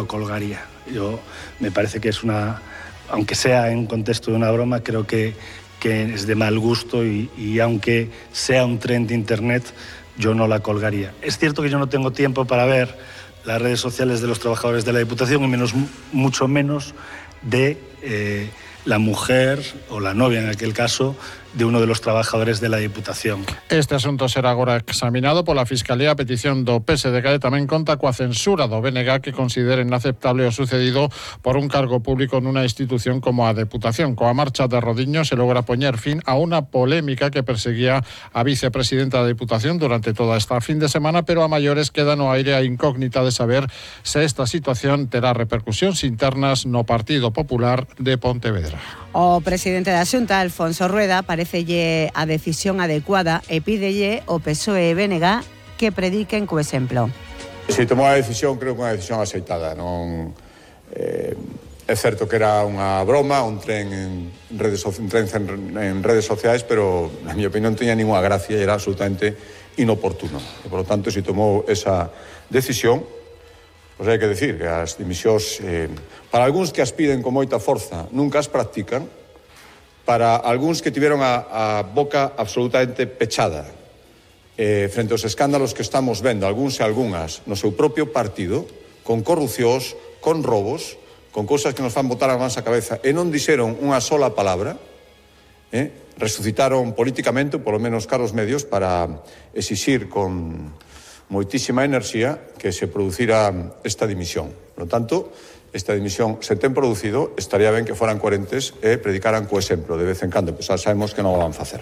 colgaría. Me parece que es aunque sea en contexto de una broma, creo que es de mal gusto y aunque sea un tren de internet, yo no la colgaría. Es cierto que yo no tengo tiempo para ver las redes sociales de los trabajadores de la Diputación y mucho menos de la mujer o la novia, en aquel caso, de uno de los trabajadores de la Diputación. Este asunto será agora examinado pola Fiscalía a petición do PSDG e tamén conta coa censura do BNG que considera inaceptable o sucedido por un cargo público nunha institución como a Deputación. Coa marcha de Rodiño se logra poñer fin a unha polémica que perseguía a vicepresidenta da Diputación durante toda esta fin de semana, pero a maiores queda no aire a incógnita de saber se esta situación terá repercusións internas no Partido Popular de Pontevedra. O presidente da Xunta, Alfonso Rueda, parecelle a decisión adecuada e pídelle ao PSOE e BNG que prediquen co exemplo. Se tomou a decisión, creo que unha decisión aceitada. Non é certo que era unha broma, un tren en redes sociais, pero na miña opinión non tiña ninguna gracia e era absolutamente inoportuno. E, por lo tanto, se tomou esa decisión, pois hai que decir que as dimisións, para algúns que as piden con moita forza, nunca as practican, para algúns que tiveron a boca absolutamente pechada frente aos escándalos que estamos vendo, algúns e algunhas, no seu propio partido, con corrupcións, con robos, con cousas que nos fan botar a mans a cabeza, e non dixeron unha sola palabra, resucitaron políticamente, polo menos caros medios, para exixir con moitísima enerxía que se producira esta dimisión. Por lo tanto, esta dimisión se ten producido, estaría ben que foran coherentes e predicaran co exemplo de vez en cando, pois sabemos que non o van facer.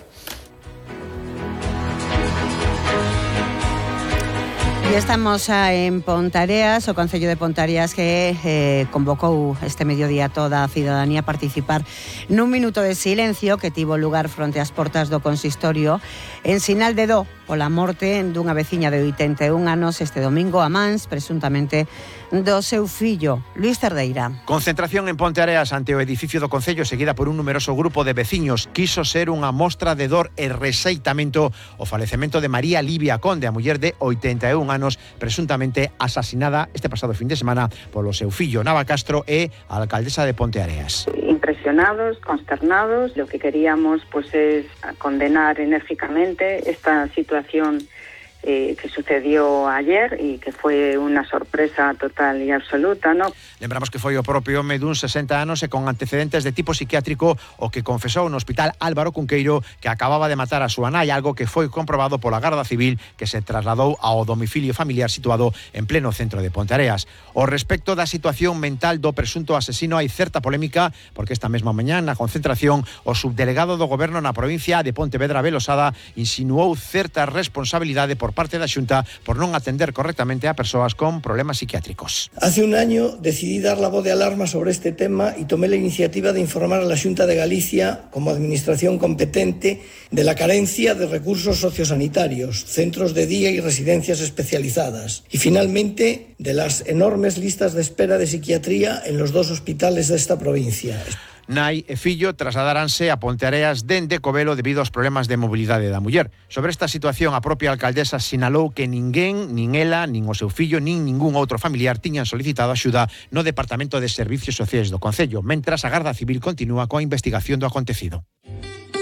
E estamos en Pontareas, o Concello de Pontareas que convocou este mediodía toda a cidadanía a participar nun minuto de silencio que tivo lugar fronte ás portas do consistorio en sinal de dó pola morte dunha veciña de 81 anos este domingo a mans, presuntamente, do seu fillo, Luís Cerdeira. Concentración en Ponteareas ante o edificio do Concello seguida por un numeroso grupo de veciños. Quiso ser unha mostra de dor e rexeitamento o falecemento de María Livia Conde, a muller de 81 anos, presuntamente asasinada este pasado fin de semana polo seu fillo, Nava Castro, e a alcaldesa de Ponteareas. Impresionados, consternados, lo que queríamos pues es condenar enérgicamente esta situación que sucedió ayer y que fue una sorpresa total y absoluta, ¿no? Lembramos que foi o propio home dun 60 anos e con antecedentes de tipo psiquiátrico o que confesou no Hospital Álvaro Cunqueiro que acababa de matar a súa nai, algo que foi comprobado pola Garda Civil que se trasladou ao domicilio familiar situado en pleno centro de Ponteareas. O respecto da situación mental do presunto asesino hai certa polémica porque esta mesma mañá na concentración o subdelegado do Goberno na provincia de Pontevedra, Belosada, insinuou certa responsabilidade por parte da Xunta por non atender correctamente a persoas con problemas psiquiátricos. Hace un año decidí dar la voz de alarma sobre este tema y tomé la iniciativa de informar a la Xunta de Galicia, como administración competente, de la carencia de recursos sociosanitarios, centros de día y residencias especializadas. Y finalmente, de las enormes listas de espera de psiquiatría en los 2 hospitales de esta provincia. Nai e fillo trasladaranse a Ponteareas dende Covelo debido aos problemas de mobilidade da muller. Sobre esta situación, a propia alcaldesa sinalou que ninguén, nin ela, nin o seu fillo, nin ningún outro familiar tiñan solicitado axuda no Departamento de Servicios Sociais do Concello, mentras a Garda Civil continúa coa investigación do acontecido.